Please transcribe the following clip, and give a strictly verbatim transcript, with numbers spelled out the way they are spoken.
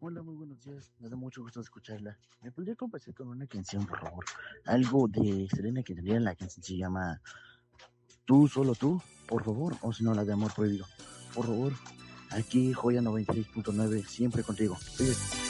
Hola, muy buenos días. Me da mucho gusto escucharla. ¿Me podría complacer con una canción, por favor? Algo de Selena Quintanilla. La canción se llama Tú, solo tú, por favor. O si no, la de Amor Prohibido. Por favor. Aquí, Joya noventa y seis punto nueve, siempre contigo. Oye.